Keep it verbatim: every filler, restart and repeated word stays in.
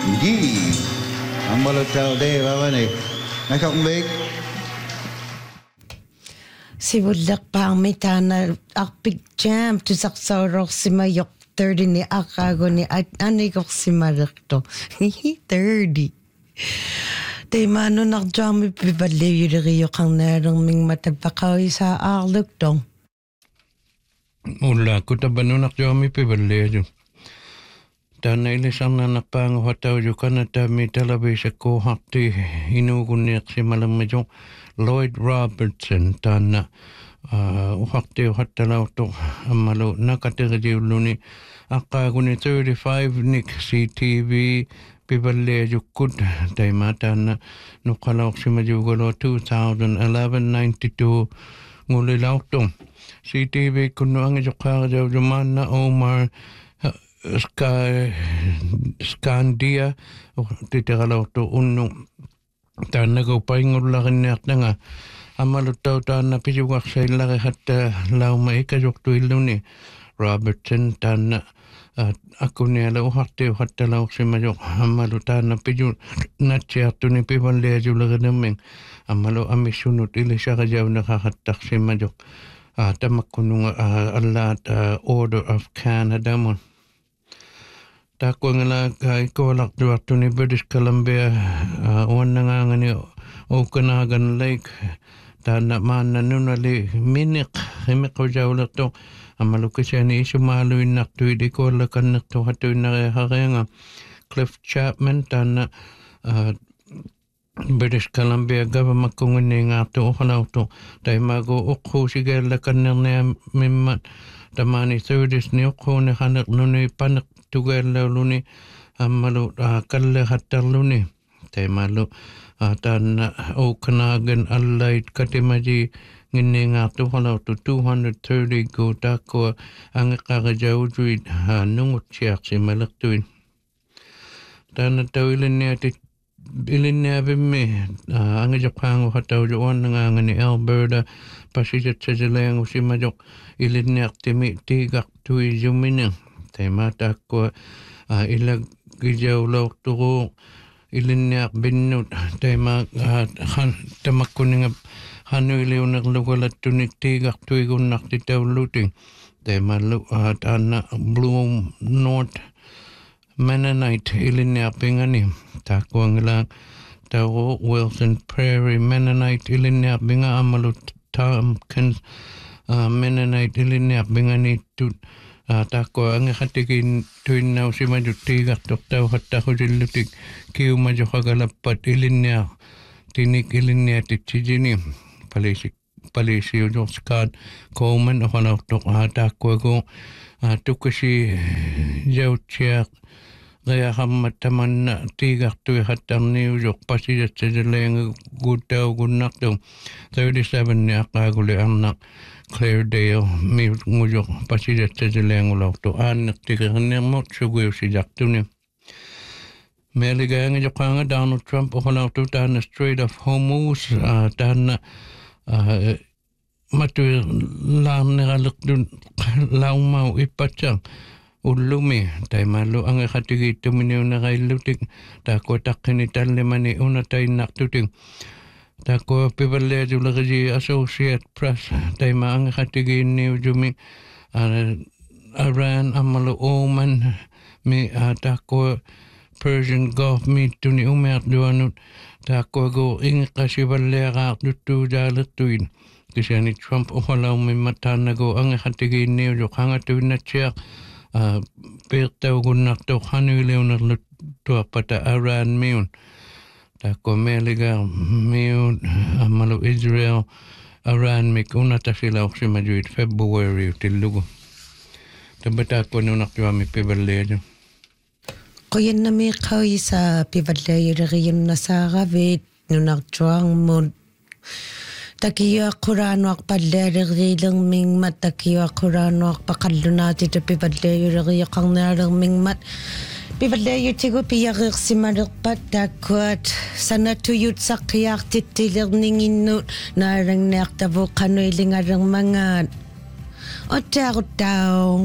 Indeed. I'm going to tell Dave, haven't I? Nakakong big. Sibulak pa ang mitana akpig jam to saksarok si mayok thirty ni akago ni at anikok si marakto. thirty. Tay mano nakjami pibali yuriyo kang narang ming matagpakaw sa arlok dong. Ulla ko tabano nakjami pibali yun. Tana ilisang na napang hataw yu kanata mi talabisa ko hakti hinuguniak si malang medyo Lloyd Robertson tana uhakti uhattalaw to amalo nakatirajiuluni akaguni thirty-five nik C T V piballe yukkud taimata na nukalaw si majugalo twenty eleven ninety-two ngulilaw to C T V kuno ang yukarajaw juman na Omar Ska Skandia titigalaw to unong tana ko paingol lakin niyak na nga amalutaw tana pijugak sa ilaki at law maikajok to iluni Robertson tana at ako niya law hakti at law si majok amalutan na pijug natsiyak to ni pibanlea julaga naming amalo amisunot ili siya kajaw nakakatak si majok tamak kunung alat Order of Canada mo. Tako nga ikaw lak duwakto ni British Columbia uwan na nga nga ni Okanagan Lake tana man na nunali minik himik ko jawlak to amalukis yan ni isumaloy nakto di ko lakan nakto hatoy na kaya nga Cliff Chapman tana British Columbia government kung nga nga to ukalaw to tayo mago ukho sige lakan na mimmat tamani thirties ni ukho na kanak nunay panak tugal luni amalu kalle hatar luni tay malu tan Okanagan allied katimaji ngini nga to halaw to two hundred thirty go tako ang kakajaw juid nungut siyak si malaktuin tan tawilin niya ti ilin niya bimi ang japang hataw juwan nga nga ni Alberta pasijat sa jalayang si majok ilin niya timi tigak tuwi jumining tay mata ko ilag gijaw law tuko ilin niya binut tay mag tamak ko nga hanu iliw naglugalat tunik tigak tuwi gunak titaw luting tay malu tana Bloom North Mennonite ilin niya pingani tako ang lang tawo Wilson Prairie Mennonite ilin niya binga amalu Tompkins Mennonite ilin niya bingani tut tako ang katikin tuin na si maju tigak doktaw hatta ko dilutik kiu maju kagalapat ilin niya tinik ilin niya titsijini palisi palisi yung Scott Coleman o kanaw tok tako ko tukasi jaw chiyak kaya kamataman na tigak tuwi hatang New York pasijat sa jalayang gutaw gunak daw thirty-seven niya kaguli ang nak Claredale mi ngujok pasijat sa jalayang ulaw to anak tigak niya mo suguyo si Jack to niya meligaya nga jok nga Donald Trump o kanaw to tahan na Strait of Hormuz tahan na matuwi lang nakalak dun laong mau ipatsang ulumi tay malu ang katigi tuminaw na kay lutik tako takinital naman ni una tay naktuting tako pibalya jula kaji Associate Press tay maang katigi niyo jumi Iran amalu Oman mi tako Persian Gulf mi tuni umat duanut tako go ing kasibalya kaktutu jalat tuin kasi ni Trump ukalaw may mata na go ang katigi niyo jo kangatuin na siya Uh, Pertaw gunak to hanuliw na luto pata Iran miun. Tako meliga miun amalu Israel Iran mikuna ta sila si majuit February tilugo. Tabata ko nunak yo mi piballejo. Kuyan na mi kawi sa piballejo riyan na sa gavit nunak juang mo takiya Qur'ano ak padler gilang ming mat takiya Qur'ano ak pakalunati to pipadler ri kang narang ming mat pipadler tigo piyag simadak patakot sana tuyut sakyak titilir ningin no narang nak tabo kanoy lingarang mangat o tao